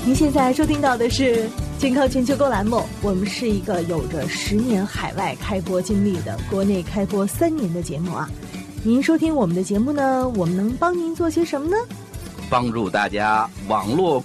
您现在收听到的是健康全球购栏目，我们是一个有着10年海外开播经历的国内开播3年的节目啊。您收听我们的节目呢，我们能帮您做些什么呢？ 帮助大家网络